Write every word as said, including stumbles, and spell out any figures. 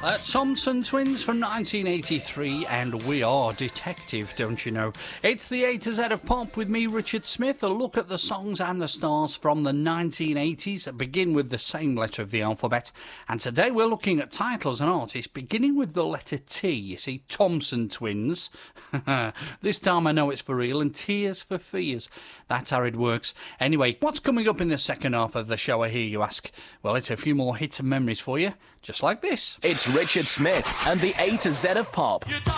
Uh, Thompson Twins from nineteen eighty-three, and we are Detective, don't you know? It's the A to Z of Pop with me, Richard Smith. A look at the songs and the stars from the nineteen eighties that begin with the same letter of the alphabet. And today we're looking at titles and artists beginning with the letter T. You see, Thompson Twins. This time I know it's for real, and Tears for Fears. That's how it works. Anyway, what's coming up in the second half of the show, I hear you ask? Well, it's a few more hits and memories for you, just like this. It's Richard Smith and the A to Z of Pop.